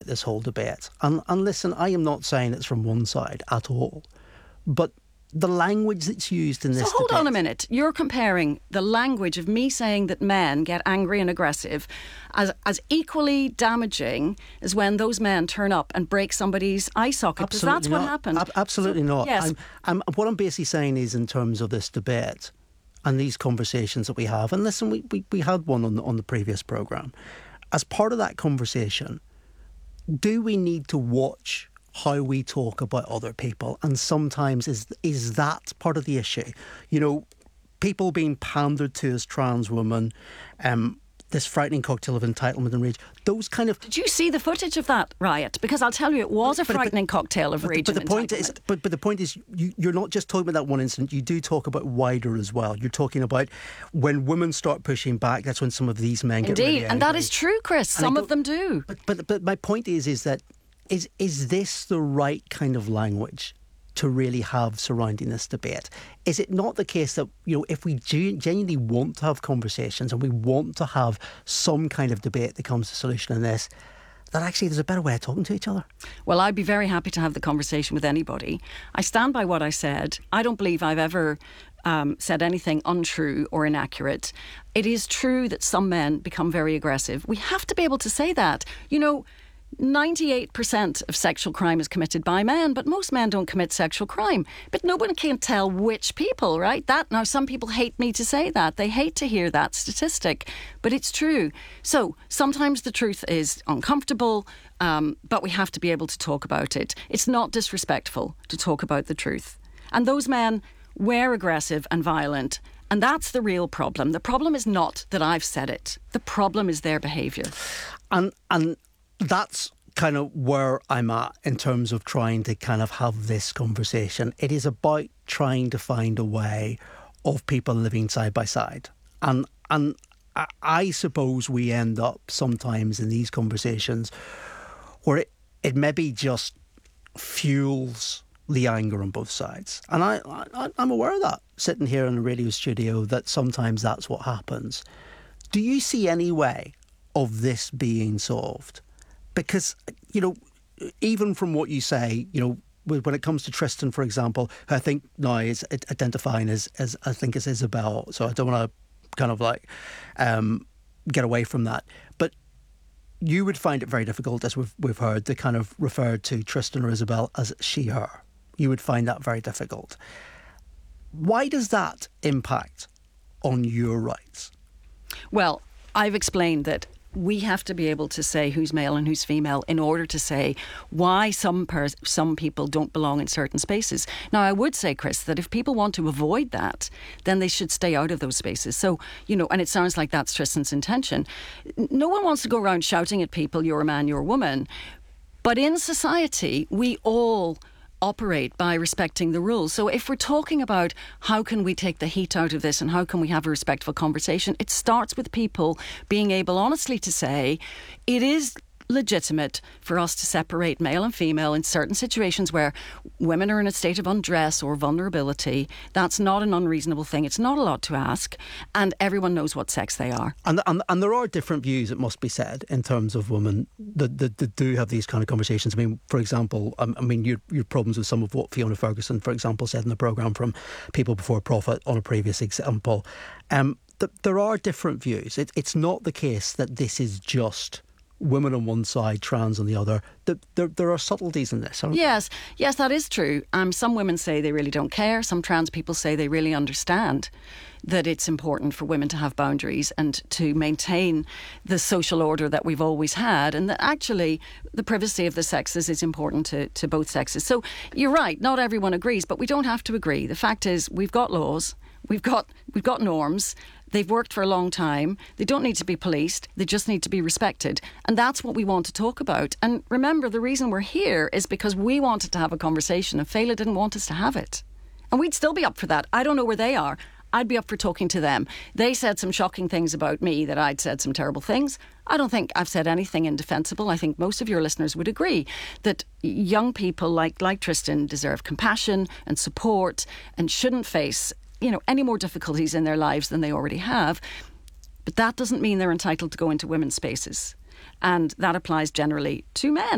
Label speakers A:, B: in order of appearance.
A: this whole debate. And listen, I am not saying it's from one side at all, but the language that's used in this
B: So hold
A: debate,
B: on a minute. You're comparing the language of me saying that men get angry and aggressive as equally damaging as when those men turn up and break somebody's eye socket. Because that's what happened.
A: Absolutely not.
B: Yes.
A: What I'm basically saying is, in terms of this debate and these conversations that we have, and listen, we had one on the previous programme. As part of that conversation, do we need to watch how we talk about other people? And sometimes is that part of the issue? You know, people being pandered to as trans women, this frightening cocktail of entitlement and rage, those kind of...
B: Did you see the footage of that riot? Because I'll tell you, it was a frightening cocktail of rage and entitlement.
A: But the point is, you're not just talking about that one incident, you do talk about wider as well. You're talking about when women start pushing back, that's when some of these men get really angry.
B: And that is true, Chris. Some of them do.
A: But my point is that is this the right kind of language to really have surrounding this debate? Is it not the case that, you know, if we genuinely want to have conversations and we want to have some kind of debate that comes to solution in this, that actually there's a better way of talking to each other?
B: Well, I'd be very happy to have the conversation with anybody. I stand by what I said. I don't believe I've ever said anything untrue or inaccurate. It is true that some men become very aggressive. We have to be able to say that. You know, 98% of sexual crime is committed by men, but most men don't commit sexual crime. But nobody can tell which people, right? Now, some people hate me to say that. They hate to hear that statistic, but it's true. So sometimes the truth is uncomfortable, but we have to be able to talk about it. It's not disrespectful to talk about the truth. And those men were aggressive and violent, and that's the real problem. The problem is not that I've said it. The problem is their behaviour.
A: And that's kind of where I'm at in terms of trying to kind of have this conversation. It is about trying to find a way of people living side by side. And I suppose we end up sometimes in these conversations where it maybe just fuels the anger on both sides. And I'm aware of that, sitting here in a radio studio, that sometimes that's what happens. Do you see any way of this being solved? Because, you know, even from what you say, you know, when it comes to Tristan, for example, who I think now is identifying as I think it's Isabel, so I don't want to kind of like get away from that. But you would find it very difficult, as we've heard, to kind of refer to Tristan or Isabel as she, her. You would find that very difficult. Why does that impact on your rights?
B: Well, I've explained that we have to be able to say who's male and who's female in order to say why some people don't belong in certain spaces. Now, I would say, Chris, that if people want to avoid that, then they should stay out of those spaces. So, you know, and it sounds like that's Tristan's intention. No one wants to go around shouting at people, you're a man, you're a woman. But in society, we all operate by respecting the rules. So if we're talking about how can we take the heat out of this and how can we have a respectful conversation, it starts with people being able honestly to say it is legitimate for us to separate male and female in certain situations where women are in a state of undress or vulnerability. That's not an unreasonable thing. It's not a lot to ask, and everyone knows what sex they are.
A: And there are different views, it must be said, in terms of women that do have these kind of conversations. I mean, for example, your problems with some of what Fiona Ferguson, for example, said in the programme from People Before Profit on a previous example. There are different views. It's not the case that this is just women on one side, trans on the other. There are subtleties in this, aren't there?
B: Yes, that is true. Some women say they really don't care. Some trans people say they really understand that it's important for women to have boundaries and to maintain the social order that we've always had, and that actually the privacy of the sexes is important to both sexes. So you're right, not everyone agrees, but we don't have to agree. The fact is we've got laws, we've got norms. They've worked for a long time. They don't need to be policed. They just need to be respected. And that's what we want to talk about. And remember, the reason we're here is because we wanted to have a conversation and Fela didn't want us to have it. And we'd still be up for that. I don't know where they are. I'd be up for talking to them. They said some shocking things about me, that I'd said some terrible things. I don't think I've said anything indefensible. I think most of your listeners would agree that young people like Tristan deserve compassion and support and shouldn't face any more difficulties in their lives than they already have. But that doesn't mean they're entitled to go into women's spaces. And that applies generally to men.